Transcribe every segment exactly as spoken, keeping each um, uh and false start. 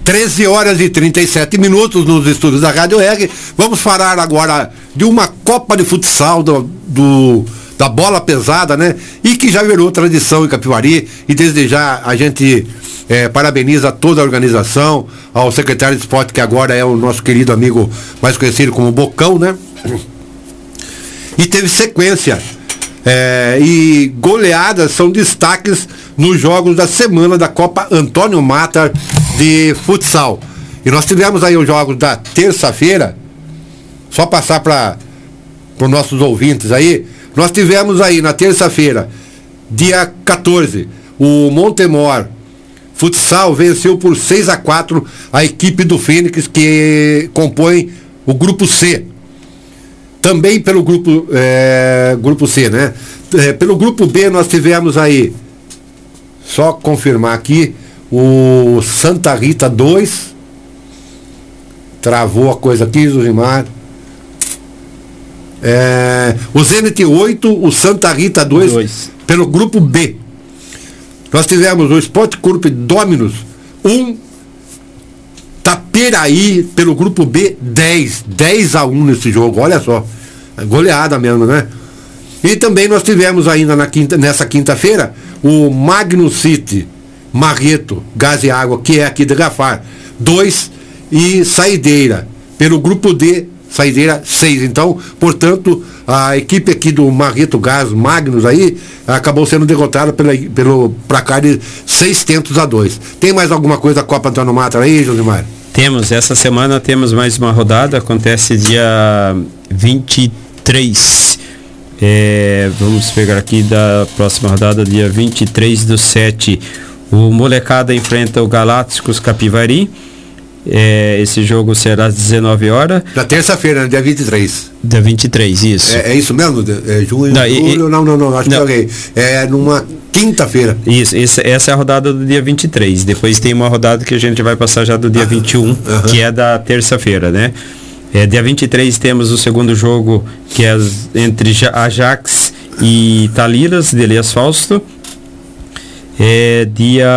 treze horas e trinta e sete minutos nos estúdios da Rádio R. Vamos falar agora de uma Copa de Futsal do, do, da bola pesada, né? E que já virou tradição em Capivari. E desde já a gente é, parabeniza toda a organização, ao secretário de esporte, que agora é o nosso querido amigo mais conhecido como Bocão, né? E teve sequência. É, e goleadas são destaques nos jogos da semana da Copa Antônio Matar de futsal. E nós tivemos aí os jogos da terça-feira, só passar para os nossos ouvintes aí, nós tivemos aí na terça-feira, dia quatorze, o Montemor Futsal venceu por seis a quatro a equipe do Fênix, que compõe o grupo C. Também pelo grupo, é, grupo C, né? É, pelo grupo B nós tivemos aí, só confirmar aqui, o Santa Rita dois, travou a coisa aqui, Zurimar. É, o Zenit oito, o Santa Rita dois, pelo grupo B. Nós tivemos o Sport Clube Dominus um, Taperaí pelo grupo B dez, dez a um nesse jogo, olha só, goleada mesmo, né? E também nós tivemos ainda na quinta, nessa quinta-feira o Magnus City Marreto Gás e Água, que é aqui de Gafar, dois, e Saideira pelo grupo D, Saideira seis. Então, portanto, a equipe aqui do Marreto Gás Magnus aí acabou sendo derrotada pela, pelo placar de seis tentos a dois. Tem mais alguma coisa da Copa Antônio Matar aí, Josimar? Temos, essa semana temos mais uma rodada, acontece dia vinte e três. É, vamos pegar aqui da próxima rodada, dia vinte e três do sete. O Molecada enfrenta o Galácticos Capivari. É, esse jogo será às dezenove horas. Na terça-feira, né? Dia vinte e três. Dia vinte e três, isso. É, é isso mesmo? É junho, não, julho? E, não, não, não, acho não. que eu É numa quinta-feira. Isso, essa, essa é a rodada do dia vinte e três. Depois tem uma rodada que a gente vai passar já do dia ah, vinte e um, uh-huh. que é da terça-feira, né? É, dia vinte e três temos o segundo jogo, que é entre Ajax e Taliras, de Elias Fausto. É, dia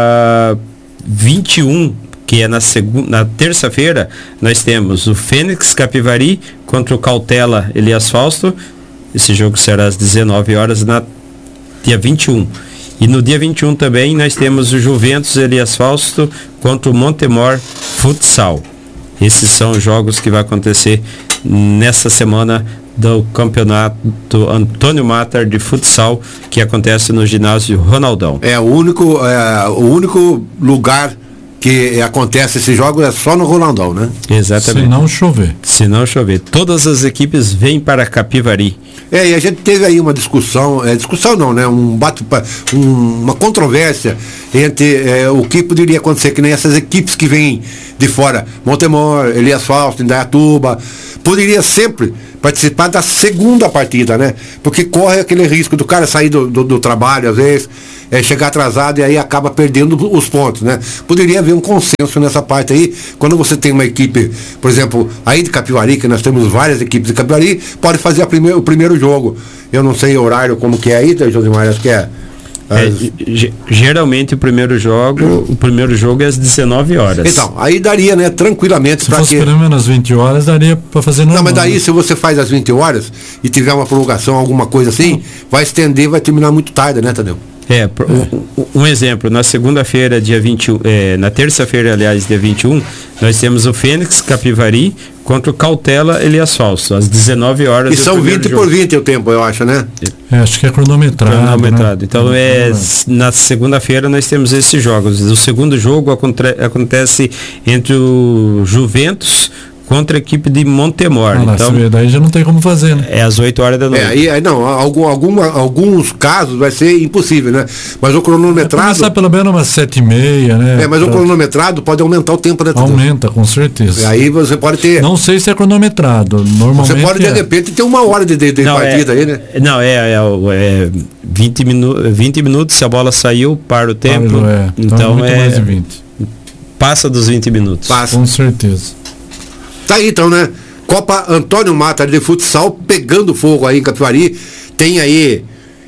vinte e um, que é na, segunda, na terça-feira, nós temos o Fênix Capivari contra o Cautela Elias Fausto. Esse jogo será às dezenove horas, na dia vinte e um. E no dia vinte e um também nós temos o Juventus Elias Fausto contra o Montemor Futsal. Esses são os jogos que vai acontecer nessa semana do campeonato Antônio Matar de futsal, que acontece no ginásio Ronaldão. É o único, é, o único lugar que acontece esse jogo é só no Ronaldão, né? Exatamente. Se não chover. Se não chover. Todas as equipes vêm para Capivari. É, e a gente teve aí uma discussão, é, discussão não, né? Um bate, um, uma controvérsia entre é, o que poderia acontecer, que nem essas equipes que vêm de fora, Montemor, Elias Fausto, Indaiatuba, poderia sempre participar da segunda partida, né? Porque corre aquele risco do cara sair do, do, do trabalho, às vezes, é, chegar atrasado e aí acaba perdendo os pontos, né? Poderia haver um consenso nessa parte aí, quando você tem uma equipe, por exemplo, aí de Capivari, que nós temos várias equipes de Capivari, pode fazer a primeir, o primeiro jogo. Eu não sei o horário como que é aí, Josimar, acho que é... É, g- geralmente o primeiro jogo o primeiro jogo é às dezenove horas. Então, aí daria, né, tranquilamente. Se fosse que... pelo menos às vinte horas, daria para fazer normal. Não, mas daí se você faz às vinte horas e tiver uma prorrogação, alguma coisa assim, hum. vai estender, vai terminar muito tarde, né, Tadeu? É, um, um exemplo, na segunda-feira, dia vinte e um, é, na terça-feira, aliás, dia vinte e um, nós temos o Fênix Capivari contra o Cautela Elias Fausto, às dezenove horas. E são vinte por vinte o tempo, eu acho, né? É, acho que é cronometrado. cronometrado. Né? Então, é, na segunda-feira nós temos esses jogos. O segundo jogo aconte- acontece entre o Juventus contra a equipe de Montemor. Ah, então, daí já não tem como fazer, né? É às oito horas da noite. É, e, não, algum, alguma, alguns casos vai ser impossível, né? Mas o cronometrado... Vai começar pelo menos umas sete e meia, né? É, mas pra... o cronometrado pode aumentar o tempo da... Aumenta, com certeza. E aí você pode ter... Não sei se é cronometrado, normalmente Você pode, de é. repente, ter uma hora de, de, de não, partida é, aí, né? Não, é, é, é vinte, minu- vinte minutos, se a bola saiu, para o tempo. Claro, é. Então, então é... mais de é vinte. Passa dos vinte minutos. Passa. Com certeza. Tá aí então, né? Copa Antônio Matar de futsal pegando fogo aí em Capivari. Tem aí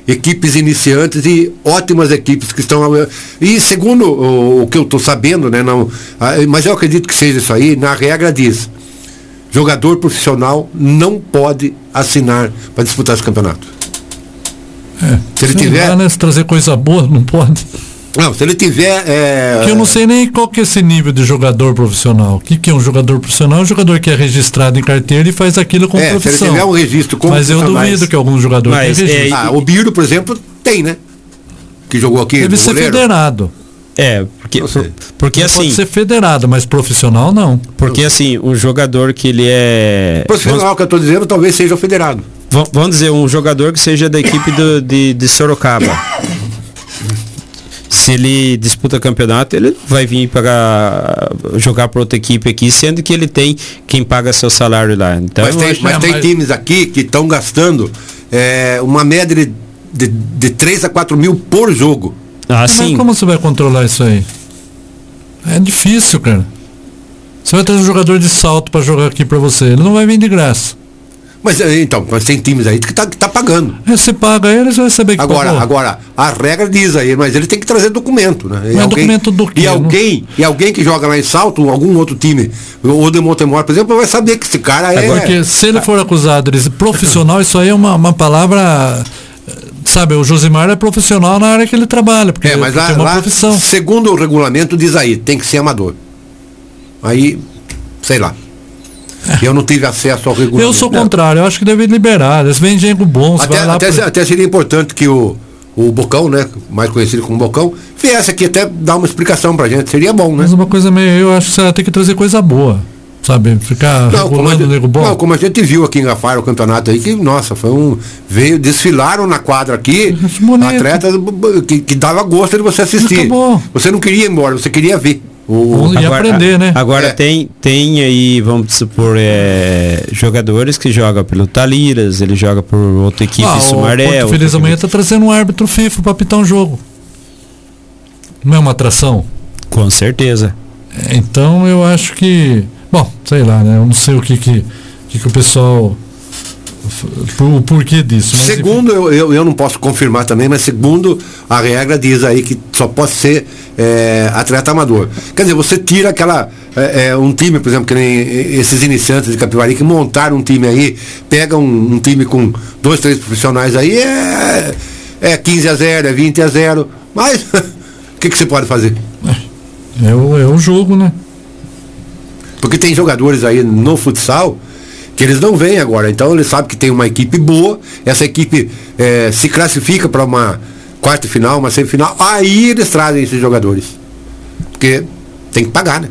equipes iniciantes e ótimas equipes que estão... E segundo o, o que eu estou sabendo, né, não, mas eu acredito que seja isso aí, na regra diz, jogador profissional não pode assinar para disputar esse campeonato. É, se ele tiver... Lá, né, se trazer coisa boa, não pode. Não, se ele tiver... É... Que eu não sei nem qual que é esse nível de jogador profissional. O que, que é um jogador profissional? É um jogador que é registrado em carteira e faz aquilo com é, profissão. Se ele tiver um registro como Mas eu duvido que algum jogador mas, tenha registro. É, ah, o Biro, por exemplo, tem, né? Que jogou aqui. Deve ser goleiro. federado. É, porque, porque assim... Pode ser federado, mas profissional não. Porque assim, um jogador que ele é... Profissional vamos, que eu estou dizendo, talvez seja o federado. Vamos dizer, um jogador que seja da equipe do, de, de Sorocaba. Se ele disputa campeonato, ele vai vir para jogar para outra equipe aqui, sendo que ele tem quem paga seu salário lá. Então, mas tem, mas é, tem mas... times aqui que estão gastando é, uma média de, de, de três a quatro mil por jogo. Ah, sim. Mas como você vai controlar isso aí? É difícil, cara. Você vai ter um jogador de salto para jogar aqui para você. Ele não vai vir de graça. Mas então, mas tem times aí que tá, que tá pagando. É, se paga ele, você vai saber que agora, pagou. agora, a regra diz aí, mas ele tem que trazer documento, né? E Mas alguém, documento do quê? E alguém, e alguém que joga lá em Salto, algum outro time, ou de Montemor, por exemplo, vai saber que esse cara é... Porque se ele for acusado de profissional, isso aí é uma, uma palavra... Sabe, o Josimar é profissional na área que ele trabalha, porque é, mas lá, tem uma lá, profissão. Segundo o regulamento, diz aí, tem que ser amador. Aí, sei lá. Eu não tive acesso ao regulamento. Eu sou o contrário, eu acho que deve liberar. Eles vendem dinheiro bom. Você Até, vai lá até, pra... até seria importante que o, o Bocão, né, mais conhecido como Bocão, viesse aqui até dar uma explicação pra gente. Seria bom, né? Mas uma coisa meio, eu acho que você vai ter que trazer coisa boa. Sabe, ficar não, regulando o nego bom. Não, como a gente viu aqui em Gafara o campeonato aí, que, nossa, foi um. Veio, desfilaram na quadra aqui, atletas que, que dava gosto de você assistir. Acabou. Você não queria ir embora, você queria ver. O, e agora, aprender, né? Agora é. tem, tem aí, vamos supor, é, jogadores que jogam pelo Taliras, ele joga por outra equipe, ah, Sumaré. O Feliz amanhã está trazendo um árbitro FIFA para apitar um jogo. Não é uma atração? Com certeza. É, então eu acho que, bom, sei lá, né? Eu não sei o que que, que, que o pessoal, o porquê disso. Mas segundo, eu, eu, eu não posso confirmar também, mas segundo a regra diz aí que só pode ser é, atleta amador. Quer dizer, você tira aquela, é, é, um time, por exemplo, que nem esses iniciantes de Capivari que montaram um time aí, pega um, um time com dois, três profissionais aí, é, é quinze a zero, é vinte a zero, mas o que, que você pode fazer? É o, é o jogo, né? Porque tem jogadores aí no futsal que eles não vêm agora, então eles sabem que tem uma equipe boa, essa equipe é, se classifica para uma quarta final, uma semifinal, aí eles trazem esses jogadores. Porque tem que pagar, né?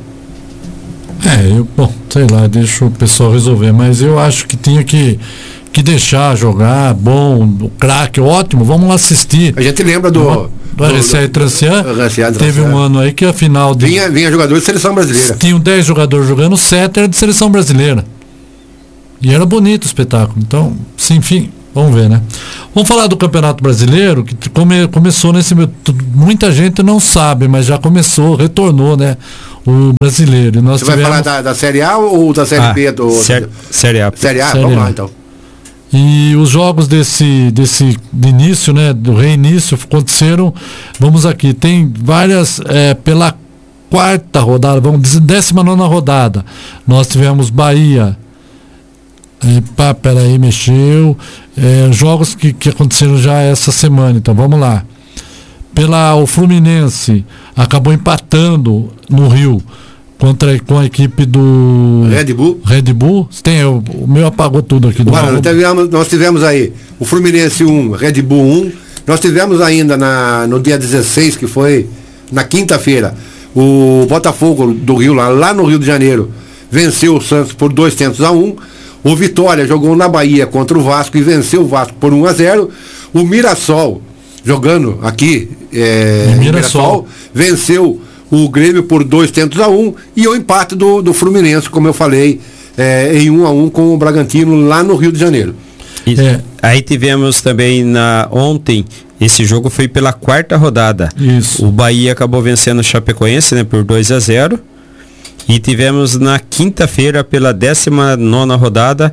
É, eu, bom, sei lá, deixa o pessoal resolver, mas eu acho que tinha que, que deixar jogar, bom, o craque, ótimo, vamos lá assistir. A gente lembra do... Do R C A Trancian, teve um ano aí que a final... De, vinha, vinha jogador de seleção brasileira. Tinham dez jogadores jogando, sete era de seleção brasileira. E era bonito o espetáculo. Então, sim, enfim, vamos ver, né? Vamos falar do Campeonato Brasileiro, que come, começou nesse... Muita gente não sabe, mas já começou, retornou, né? O brasileiro. E nós Você tivemos... vai falar da, da Série A ou da Série ah, B? Do, série, do, série A. Série A, série vamos A. lá então. E os jogos desse, desse de início, né, do reinício, aconteceram, vamos aqui, tem várias, é, pela quarta rodada, vamos dizer, décima nona rodada, nós tivemos Bahia, é, pá, peraí, mexeu, é, jogos que, que aconteceram já essa semana, então vamos lá. Pela, o Fluminense acabou empatando no Rio, contra com a equipe do Red Bull. Red Bull. Tem, o, o meu apagou tudo aqui do Olha, nós, tivemos, nós tivemos aí o Fluminense um, Red Bull um. Nós tivemos ainda na, no dia dezesseis, que foi na quinta-feira, o Botafogo do Rio, lá, lá no Rio de Janeiro, venceu o Santos por dois tentos a um. O Vitória jogou na Bahia contra o Vasco e venceu o Vasco por um a zero. O Mirassol, jogando aqui é, em Mirassol, venceu o Grêmio por dois tentos a um, e o empate do, do Fluminense, como eu falei, é, em um a um com o Bragantino lá no Rio de Janeiro. É. Aí tivemos também na ontem, esse jogo foi pela quarta rodada. Isso. O Bahia acabou vencendo o Chapecoense, né, por dois a zero. E tivemos na quinta-feira, pela décima nona rodada,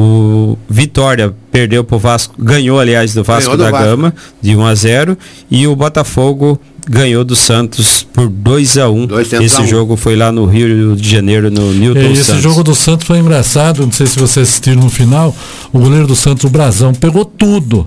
o Vitória perdeu pro Vasco, ganhou aliás do Vasco da Gama de um a zero, e o Botafogo ganhou do Santos por dois a um. Esse jogo foi lá no Rio de Janeiro, no Newton e Santos. Esse jogo do Santos foi engraçado, não sei se vocês assistiram no final, o goleiro do Santos, o Brazão, pegou tudo,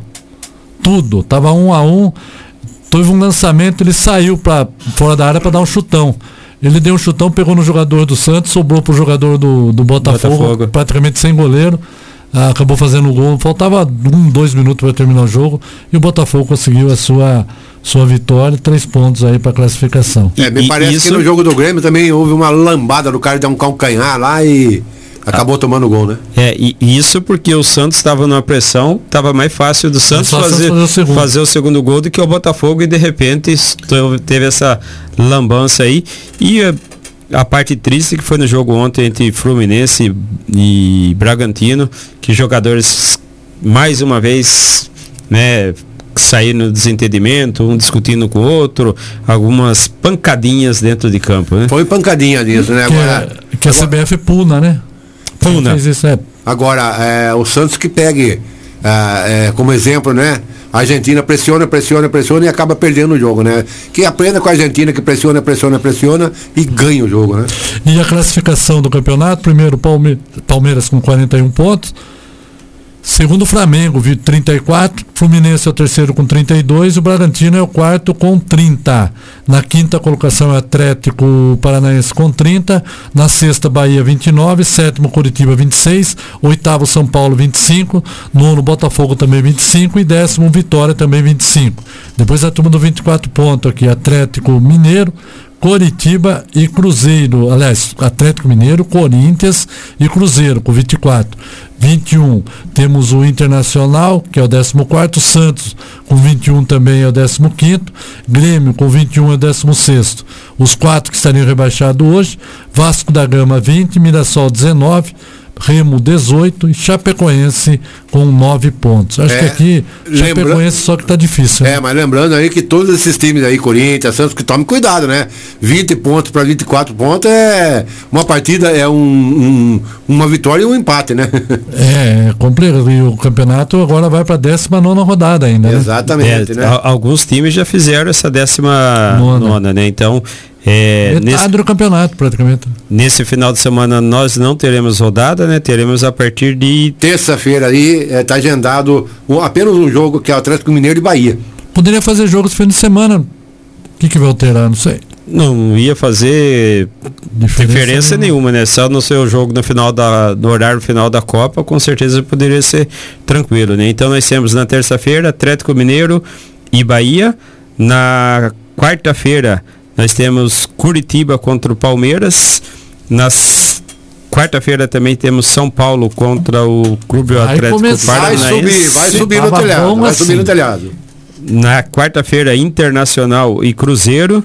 tudo, tava um a um, teve um lançamento, ele saiu para fora da área para dar um chutão. Ele deu um chutão, pegou no jogador do Santos, sobrou pro jogador do, do Botafogo, Botafogo, praticamente sem goleiro. Ah, acabou fazendo o gol. Faltava um, dois minutos para terminar o jogo. E o Botafogo conseguiu a sua, sua vitória, três pontos aí para classificação. É, me e, parece isso... que no jogo do Grêmio também houve uma lambada do cara, deu um calcanhar lá e acabou ah. tomando o gol, né? É, e isso porque o Santos estava numa pressão, estava mais fácil do Santos fazer, fazer, o fazer o segundo gol do que o Botafogo, e de repente teve essa lambança aí. E a parte triste que foi no jogo ontem entre Fluminense e Bragantino, que jogadores mais uma vez, né, saíram no desentendimento, um discutindo com o outro, algumas pancadinhas dentro de campo, né? Foi pancadinha disso, né? Que, agora, é, que a C B F puna, né? Puna. Isso, é. Agora, é, o Santos que pegue é, é, como exemplo, né? A Argentina pressiona, pressiona, pressiona e acaba perdendo o jogo, né? Que aprenda com a Argentina que pressiona, pressiona, pressiona e ganha o jogo, né? E a classificação do campeonato, primeiro Palme- Palmeiras com quarenta e um pontos, segundo Flamengo, trinta e quatro, Fluminense é o terceiro com trinta e dois, o Bragantino é o quarto com trinta. Na quinta colocação é o Atlético Paranaense com trinta, na sexta Bahia vinte e nove, sétimo Curitiba vinte e seis, oitavo São Paulo vinte e cinco, nono Botafogo também vinte e cinco e décimo Vitória também vinte e cinco. Depois a turma do vinte e quatro pontos aqui, Atlético Mineiro, Coritiba e Cruzeiro, aliás, Atlético Mineiro, Corinthians e Cruzeiro com vinte e quatro. vinte e um temos o Internacional, que é o décimo quarto, Santos com vinte e um também é o décimo quinto, Grêmio com vinte e um é o décimo sexto. Os quatro que estariam rebaixados hoje, Vasco da Gama vinte, Mirassol dezenove, Remo dezoito e Chapecoense com nove pontos. Acho é, que aqui Chapecoense lembra... só que tá difícil. É, né? Mas lembrando aí que todos esses times aí, Corinthians, Santos, que tomem cuidado, né? vinte pontos para vinte e quatro pontos é uma partida, é um, um, uma vitória e um empate, né? É, é complicado. E o campeonato agora vai para a décima nona rodada ainda, né? Exatamente, é, né? A, alguns times já fizeram essa décima nona, nona né? Então, É, metade nesse, do campeonato, praticamente. Nesse final de semana nós não teremos rodada, né? Teremos a partir de... terça-feira aí, está é, agendado um, apenas um jogo, que é o Atlético Mineiro e Bahia. Poderia fazer jogos no fim de semana. O que, que vai alterar? Não sei. Não ia fazer diferença, diferença nenhuma, né? Só no seu jogo no final da, no horário final da Copa, com certeza poderia ser tranquilo, né? Então nós temos na terça-feira Atlético Mineiro e Bahia. Na quarta-feira nós temos Curitiba contra o Palmeiras. Na quarta-feira também temos São Paulo contra o Clube vai Atlético começar, Paranaense. Vai subir, vai subir no telhado, vai assim. subir no telhado. Na quarta-feira, Internacional e Cruzeiro,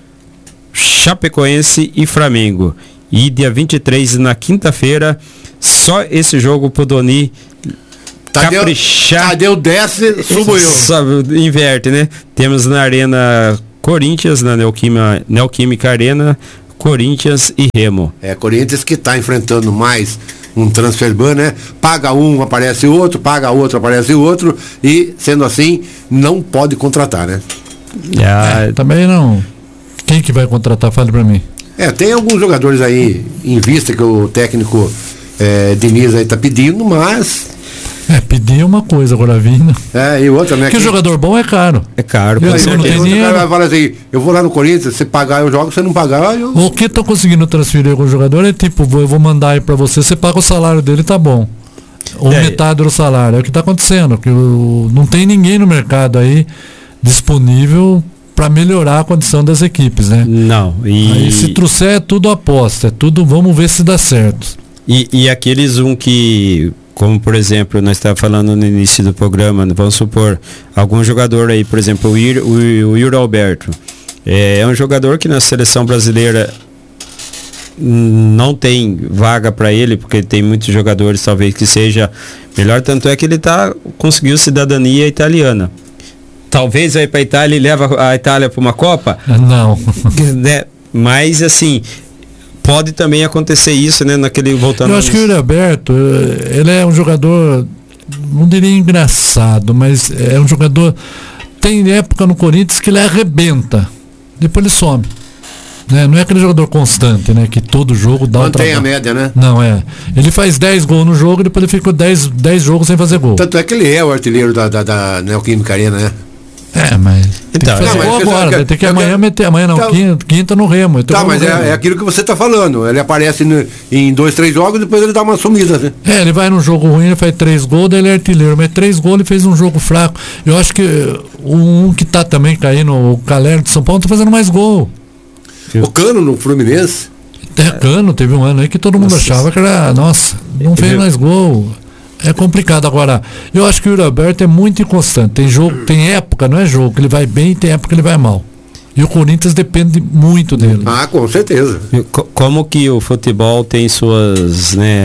Chapecoense e Flamengo. E dia vinte e três, na quinta-feira, só esse jogo pro Doni Tadeu, caprichar. Tadeu desce, subo eu. Sabe, inverte, né? Temos na Arena Corinthians, na Neoquímica, Neoquímica Arena, Corinthians e Remo. É, Corinthians que está enfrentando mais um transfer ban, né? Paga um, aparece outro, paga outro, aparece outro, e sendo assim, não pode contratar, né? É, é, também não. Quem que vai contratar? Fale pra mim. É, tem alguns jogadores aí em vista que o técnico é, Diniz aí tá pedindo, mas... É, pedir uma coisa, agora vindo. É, e outra, né? Porque que... jogador bom é caro. É caro, com certeza. não tem O cara dinheiro. fala assim, eu vou lá no Corinthians, se pagar eu jogo, se não pagar eu... O que estão conseguindo transferir com o jogador é tipo, eu vou mandar aí pra você, você paga o salário dele, tá bom. Ou é, metade do salário. É o que tá acontecendo. Que o, não tem ninguém no mercado aí disponível para melhorar a condição das equipes, né? Não. E... Aí se trouxer é tudo aposta, é tudo, vamos ver se dá certo. E, e aqueles um que, como por exemplo, nós estávamos falando no início do programa, vamos supor, algum jogador aí, por exemplo, o Yuri, o, o Yuri Alberto, é, é um jogador que na seleção brasileira não tem vaga para ele, porque tem muitos jogadores talvez que seja melhor, tanto é que ele tá, conseguiu cidadania italiana. Talvez aí para a Itália e leva a Itália para uma Copa? Não. Né? Mas assim, pode também acontecer isso, né? Naquele voltando. Eu acho que o Yuri Alberto, ele é um jogador, não diria engraçado, mas é um jogador. Tem época no Corinthians que ele arrebenta, depois ele some. Né? Não é aquele jogador constante, né? Que todo jogo dá Mantém um a média, né? Não, é. Ele faz dez gols no jogo e depois ele fica dez, dez jogos sem fazer gol. Tanto é que ele é o artilheiro da, da, da Neoquímica Arena, né? É, mas então, tem que fazer não, gol mas agora, quero, vai ter que eu amanhã quero, meter, amanhã não, então, quinta, quinta no Remo. Tá, mas é, é aquilo que você tá falando, ele aparece no, em dois, três jogos e depois ele dá uma sumida, né? É, ele vai num jogo ruim, ele faz três gols, daí ele é artilheiro, mas três gols ele fez um jogo fraco. Eu acho que o um que tá também caindo, o Calero de São Paulo, tá fazendo mais gol. O Cano no Fluminense. É, Cano, teve um ano aí que todo mundo nossa. achava que era, nossa, não fez mais gol. É complicado. Agora, eu acho que o Yuri Alberto é muito inconstante. Tem jogo, tem época, não é jogo, que ele vai bem e tem época que ele vai mal. E o Corinthians depende muito dele. Ah, com certeza. Como que o futebol tem suas, né?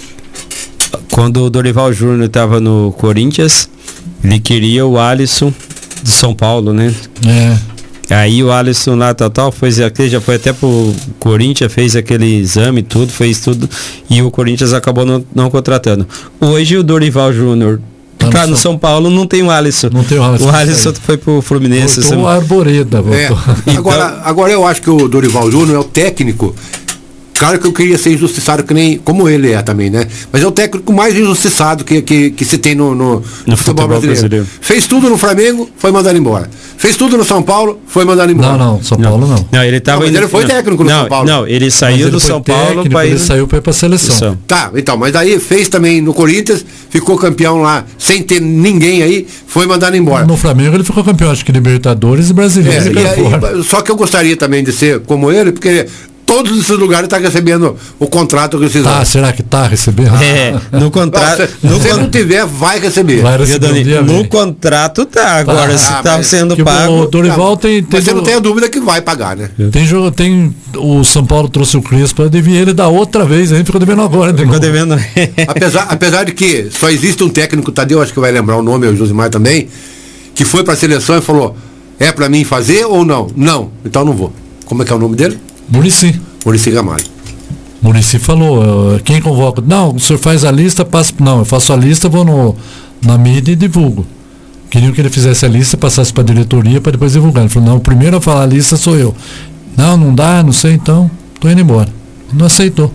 Quando o Dorival Júnior estava no Corinthians, ele queria o Alisson de São Paulo, né? É. Aí o Alisson lá, tal, tal, foi, já foi até pro Corinthians, fez aquele exame, tudo, fez tudo, e o Corinthians acabou não, não contratando. Hoje o Dorival Júnior, tá no São Paulo, não tem o Alisson. Não tem o Alisson. O Alisson foi pro Fluminense. Voltou o Arboleda. É. Agora, então, agora eu acho que o Dorival Júnior é o técnico. Claro que eu queria ser injustiçado que nem como ele é também, né? Mas é o técnico mais injustiçado que, que, que se tem no, no, no, no futebol brasileiro. brasileiro. Fez tudo no Flamengo, foi mandado embora. Fez tudo no São Paulo, foi mandado embora. Não, não, São Paulo não. Não, ele tava não, mas indo, ele foi não, técnico no não, São Paulo. Não, ele saiu ele do São Paulo para ele saiu para ir para a seleção. seleção. Tá, então, mas aí fez também no Corinthians, ficou campeão lá, sem ter ninguém aí, foi mandado embora. No Flamengo ele ficou campeão, acho que Libertadores e Brasileiro. É, e, e, só que eu gostaria também de ser como ele, porque todos esses lugares estão recebendo o contrato que vocês Tá, será que tá recebendo? É, no contrato. Se no você con... não tiver, vai receber. Vai receber Dani, um dia, no vem. contrato tá, agora Ah, se mas tá sendo que pago. O Dorival tá, tem, tem. Mas você não tem a dúvida que vai pagar, né? Tem jogo, tem. O São Paulo trouxe o Crespo, eu devia ele da outra vez, aí ficou devendo agora. De Ficou devendo. apesar, apesar de que só existe um técnico, Tadeu, acho que vai lembrar o nome, o Josimar também, que foi pra seleção e falou: é pra mim fazer ou não? Não, então não vou. Como é que é o nome dele? Muricy. Muricy Ramalho. Muricy falou, uh, quem convoca? Não, o senhor faz a lista, passa. Não, eu faço a lista, vou no, na mídia e divulgo. Queriam que ele fizesse a lista, passasse para a diretoria para depois divulgar. Ele falou, não, o primeiro a falar a lista sou eu. Não, não dá, não sei, então, tô indo embora. Não aceitou.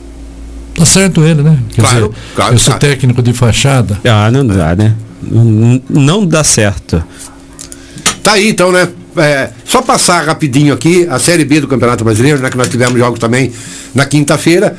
Tá certo ele, né? Quer Claro, dizer, claro, eu sou claro. técnico de fachada. Ah, não dá, né? Não, não dá certo. Tá aí então, né? É, só passar rapidinho aqui a Série B do Campeonato Brasileiro, né? Que nós tivemos jogos também na quinta-feira.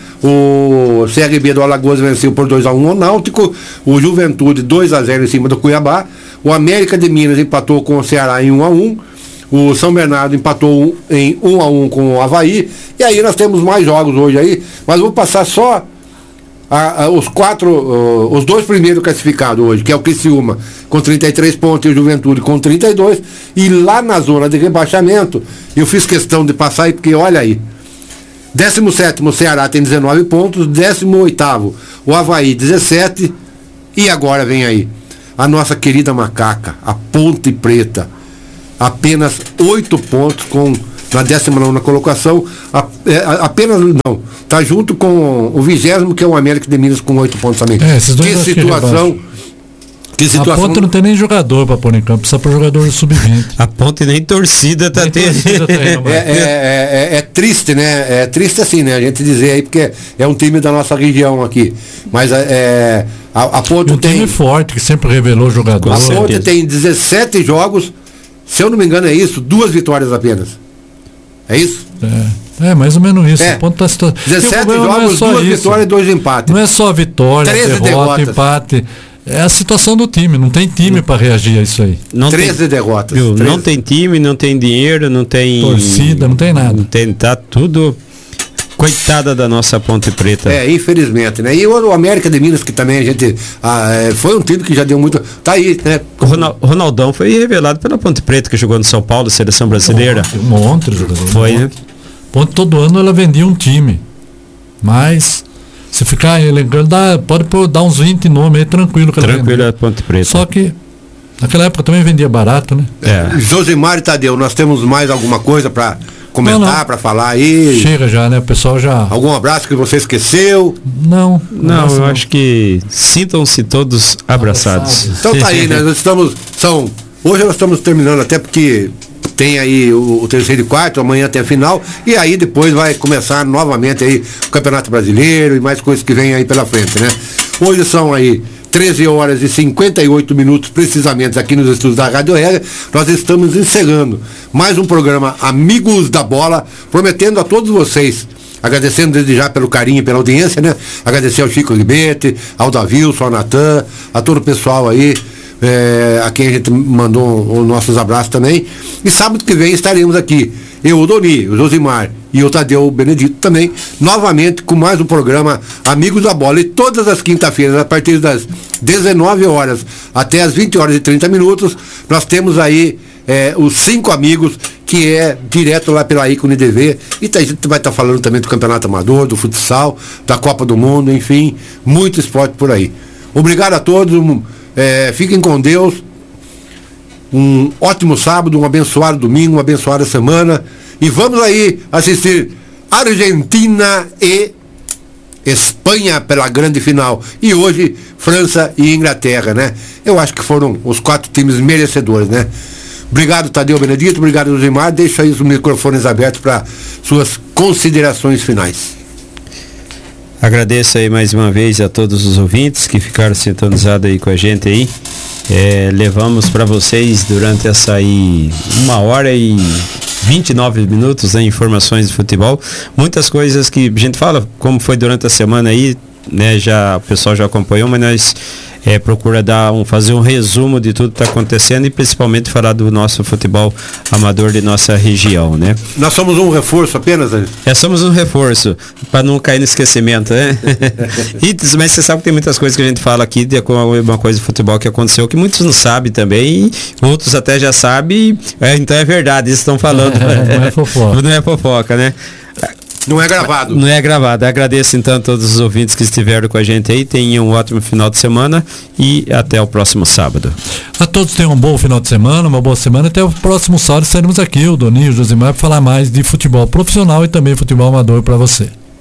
O C R B do Alagoas venceu por dois a um o Náutico, o Juventude dois a zero em cima do Cuiabá, o América de Minas empatou com o Ceará em um a um, o São Bernardo empatou em um a um com o Avaí, e aí nós temos mais jogos hoje aí, mas vou passar só A, a, os quatro, uh, os dois primeiros classificados hoje, que é o Criciúma com trinta e três pontos e o Juventude com trinta e dois, e lá na zona de rebaixamento, eu fiz questão de passar aí, porque olha aí, décimo sétimo o Ceará tem dezenove pontos, décimo oitavo o Avaí dezessete, e agora vem aí, a nossa querida macaca, a Ponte Preta, apenas oito pontos com na décima nona colocação, a, é, a, apenas não, tá junto com o vigésimo, que é o América de Minas com oito pontos também. É, esses dois que acho que situação. Que situação. A Ponte não tem nem jogador para pôr em campo, só para jogador sub vinte. A Ponte nem torcida tá tendo. É, é, é, é triste, né? É triste assim, né? A gente dizer aí, porque é um time da nossa região aqui. Mas é, a, a Ponte um tem. time forte, que sempre revelou jogador. A Ponte tem dezessete jogos, se eu não me engano é isso, duas vitórias apenas. É isso? É, é mais ou menos isso. É. A Ponte tá situa... dezessete jogos, é duas isso. vitórias e dois empates. Não é só vitória, treze derrota, derrotas. empate. É a situação do time, não tem time para reagir a isso aí. Não treze tem, derrotas. viu, treze. Não tem time, não tem dinheiro, não tem torcida, não tem nada. Não tem, tá tudo. Coitada da nossa Ponte Preta. É, infelizmente, né? E o América de Minas, que também a gente. Ah, é, foi um time que já deu muito. Tá aí, né? O Ronal- Ronaldão foi revelado pela Ponte Preta, que jogou no São Paulo, seleção brasileira. Um monte de jogador. Foi, um né? monte. Ponte, todo ano ela vendia um time. Mas, se ficar elencando, dá, pode pôr, dar uns vinte nomes aí, tranquilo. que ela Tranquilo vende. a Ponte Preta. Só que, naquela época também vendia barato, né? É. Josimar e Tadeu, nós temos mais alguma coisa para comentar, para falar aí? Chega já, né? O pessoal já... Algum abraço que você esqueceu? Não. Não, eu não. acho que sintam-se todos abraçados. Então tá aí, né? Nós estamos... São, hoje nós estamos terminando até porque tem aí o, o terceiro e quarto, amanhã tem a final, e aí depois vai começar novamente aí o Campeonato Brasileiro e mais coisas que vem aí pela frente, né? Hoje são aí treze horas e cinquenta e oito minutos precisamente aqui nos estúdios da Rádio Regra. Nós estamos encerrando mais um programa Amigos da Bola, prometendo a todos vocês, agradecendo desde já pelo carinho e pela audiência, né? Agradecer ao Chico Ribete, ao Davilson, ao Natan, a todo o pessoal aí, é, a quem a gente mandou os nossos abraços também. E sábado que vem estaremos aqui, eu, o Doni, o Josimar e o Tadeu Benedito também, novamente com mais um programa Amigos da Bola. E todas as quinta-feiras, a partir das dezenove horas até as vinte horas e trinta minutos, nós temos aí é, os cinco amigos, que é direto lá pela ícone T V. E a gente vai estar falando também do Campeonato Amador, do futsal, da Copa do Mundo, enfim, muito esporte por aí. Obrigado a todos, é, fiquem com Deus, um ótimo sábado, um abençoado domingo, uma abençoada semana, e vamos aí assistir Argentina e Espanha pela grande final, e hoje França e Inglaterra, né? Eu acho que foram os quatro times merecedores, né? Obrigado, Tadeu Benedito, obrigado, Josimar. Deixa aí os microfones abertos para suas considerações finais. Agradeço aí mais uma vez a todos os ouvintes que ficaram sintonizados aí com a gente aí. É, levamos para vocês durante essa aí uma hora e vinte e nove minutos, né, informações de futebol, muitas coisas que a gente fala, como foi durante a semana aí, né, já, o pessoal já acompanhou, mas nós é, procura dar um, fazer um resumo de tudo que está acontecendo e principalmente falar do nosso futebol amador de nossa região, né? Nós somos um reforço apenas, né? É, somos um reforço, para não cair no esquecimento, né? E, mas você sabe que tem muitas coisas que a gente fala aqui, de uma coisa de futebol que aconteceu, que muitos não sabem também, e outros até já sabem, é, então é verdade, eles estão falando. É, não é fofoca. Não é fofoca, né? Não é gravado. Não é gravado. Agradeço então a todos os ouvintes que estiveram com a gente aí. Tenham um ótimo final de semana e até o próximo sábado. A todos tenham um bom final de semana, uma boa semana. Até o próximo sábado estaremos aqui, o Doninho e o Josimar, para falar mais de futebol profissional e também futebol amador para você.